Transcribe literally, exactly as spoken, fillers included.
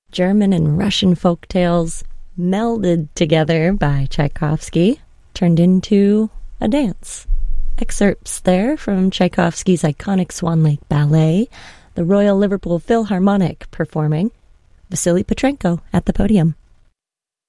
German and Russian folk tales melded together by Tchaikovsky turned into a dance. Excerpts there from Tchaikovsky's iconic Swan Lake Ballet, the Royal Liverpool Philharmonic performing, Vasily Petrenko at the podium.